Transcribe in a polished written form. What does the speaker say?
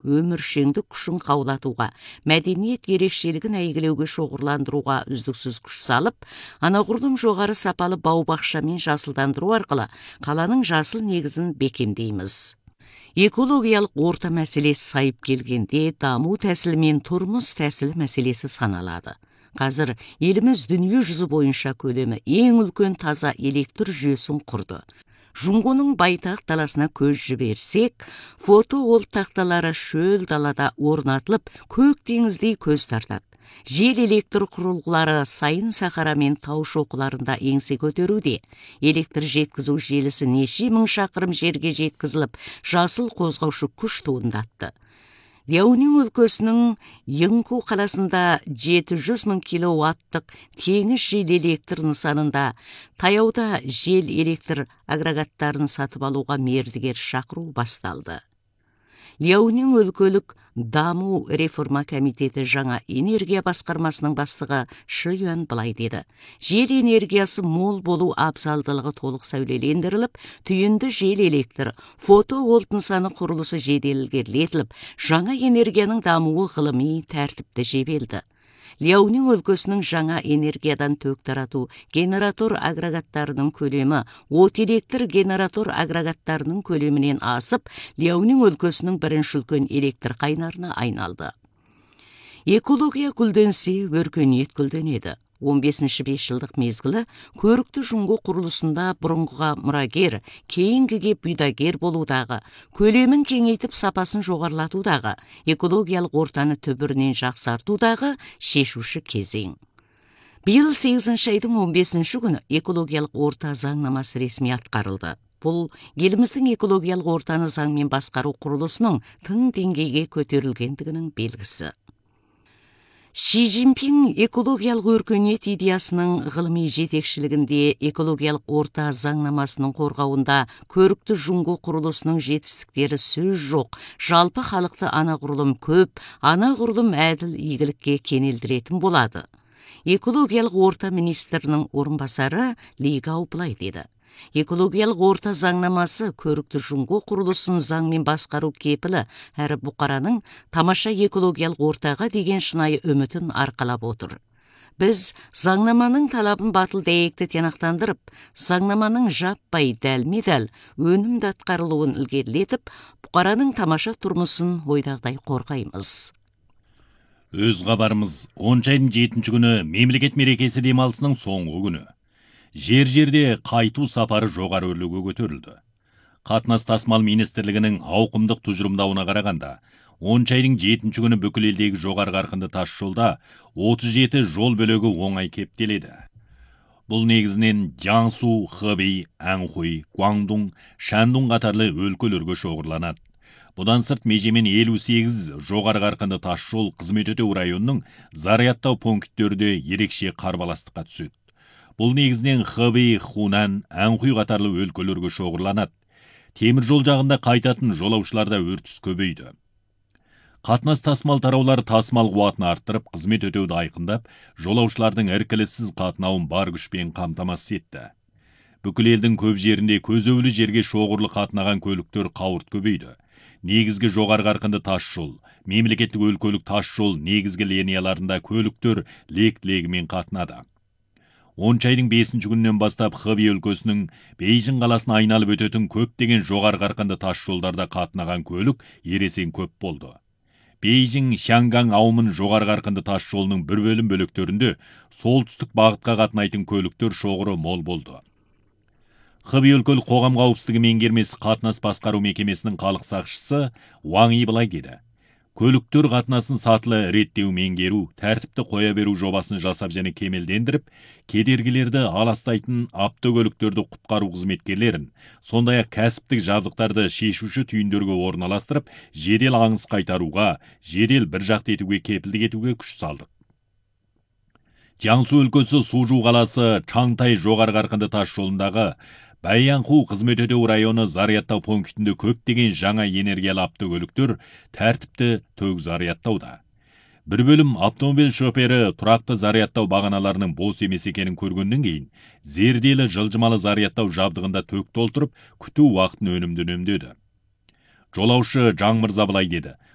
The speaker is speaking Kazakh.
өміршеңдік күшін қаулатуға, мәдениет ерекшелігін әйгілеуге шоғырландыруға үздіксіз күш салып, анағұрлым жоғары сапалы бау-бақша мен жасылдандыру арқылы қаланың жасыл негізін бекемдейміз. Экологиялық орта мәселесі сайып келгенде даму тәсілі мен тұрмыс тәсілі мәселесі саналады. Қазір еліміз дүние жүзі бойынша көлемі ең үлкен таза электр жүйесін құрды. Жұңғының байтақ даласына көз жіберсек, фотоволт тақталары шөл далада орнатылып, көк теңіздей көз тартады. Жел электр құрылғылары сайын сахара мен тау шоқыларында еңсе көтеруде. Электр жеткізу желісі неше мың шақырым жерге жеткізіліп, жасыл қозғаушы күш туындатты. Ляонин өлкесінің Йыңку қаласында 700 мың киловаттық теңіз жел электр нысанында таяуда жел электр агрегаттарын сатып алуға мердігер шақыру басталды. Ляонин өлкөлік даму реформа комитеті жаңа энергия басқармасының бастығы Шы Юан былай деді. Жел энергиясы мол болу абзалдылығы толық сәулелендіріліп, түйінді жел электр, фотоволт нысаны құрылысы жеделгерлетіліп, жаңа энергияның дамуы ғылыми тәртіпті жебелді. Ляонин өлкесінің жаңа энергиядан төк тарату генератор агрегаттарының көлемі от электр генератор агрегаттарының көлемінен асып, Ляонин өлкесінің бірінші үлкен электр қайнарына айналды. Экология гүлденсе, өркениет гүлденеді. 15-ші 5 жылдық мезгілі көрікті жұңғы құрылысында бұрынғыға мұрагер, кейінгіге бұйдагер болудағы, көлемін кеңейтіп сапасын жоғарлатудағы, экологиялық ортаны түбірінен жақсартудағы шешуші кезең. Биыл 8-ші айдың 15-ші күні экологиялық орта заңнамасы ресми атқарылды. Бұл еліміздің экологиялық ортаны заңмен басқару құрылысының тың деңгейге көтерілгендігінің белгісі. Ши Цзиньпин экологиялық өркениет идеясының ғылыми жетекшілігінде экологиялық орта заңнамасының қорғауында көрікті жұңғы құрылысының жетістіктері сөз жоқ, жалпы халықты анағұрлым көп, анағұрлым әділ игілікке кенелдіретін болады. Экологиялық орта министрінің орынбасары Ли Гау былай деді. Экологиялық орта заңнамасы көрікті жұңғы құрылысын заңмен басқару кепілі, әрі бұқараның тамаша экологиялық ортаға деген шынайы үмітін арқалап отыр. Біз заңнаманың талабын батыл дәйекті тиянақтандырып, заңнаманың жаппай дәлме-дәл өнімді атқарылуын ілгерілетіп, бұқараның тамаша тұрмысын ойдағыдай қорғаймыз. Өз хабарымыз 10 айдың 7-ші күні мемлекет мерекесі демалысының соңғы күні. Жер-жерде қайту сапары жоғары өрлеуге көтерілді. Қатынас тасымал министрлігінің ауқымдық тұжырымдауына қарағанда, 10 айдың 7-ші күні бүкіл елдегі жоғары қарқынды тас жолда 37 жол бөлігі оңай кептеледі. Бұл негізінен Jiangsu, Hebei, Anhui, Guangdong, Shandong қатарлы өлкөлерге шоғырланады. Бұдан сырт межемен 58 жоғары қарқынды тас жол қызмет өтеу районының зарядтау пункттерде ерекше қарбаластыққа түседі. Бұл негізінен Hebei, Хунан, Anhui қатарлы өлкөлерге шоғырланады. Темір жол жағында қайтатын жолаушыларда өртіс көбейді. Қатынас тасымал тараулары тасымал қуатын арттырып, қызмет өтеуді айқындап, жолаушылардың іркіліссіз қатынауын бар күшпен қамтамасыз етті. Бүкіл елдің көп жерінде көзеулі жерге шоғырлы қатынаған көліктер қауырт көбейді. Негізгі жоғары қарқынды тас жол, мемлекеттік өлкөлік тас жол негізгі линияларында көліктер лек-легімен қатынады. 10 айдың 5-ші күннен бастап Hebei өлкесінің Бейжің қаласын айналып өтетін көптеген жоғары қарқынды тас жолдарда қатынаған көлік ересен көп болды. Бейжің Шанган ауымын жоғары қарқынды тас жолының бір бөлім бөліктерінде солтүстік бағытқа қатынайтын көліктер шоғыры мол болды. Hebei өлкөлік қоғам қауіпсіздігі меңгермесі қатынас басқару мекемесінің халық сақшысы Ваң И былай деді. Көліктер қатынасын сатылы реттеу меңгеру, тәртіпті қоя беру жобасын жасап және кемелдендіріп, кедергілерді аластайтын автокөліктерді құтқару қызметкерлерін, сондай-ақ кәсіптік жабдықтарды шешуші түйіндерге орналастырып, жедел аңыс қайтаруға, жедел бір жақты етуге кепілдік етуге күш салдық. Jiangsu өлкесі Сужу қаласы Чаңтай жоғары қарқынды тас жолындағы Бәйянху қызмет өтеу районы зарядтау пунктінде көптеген жаңа энергиялы автокөліктер тәртіпті төг зарядтауда. Бір бөлім автомобиль шофері тұрақты зарядтау бағаналарының бос емес екенін көргеннен кейін, зерделі жылжымалы зарядтау жабдығында төк толтырып, күту уақытын өнімді үнемдеді. Жолаушы Жаң Мырза былай деді.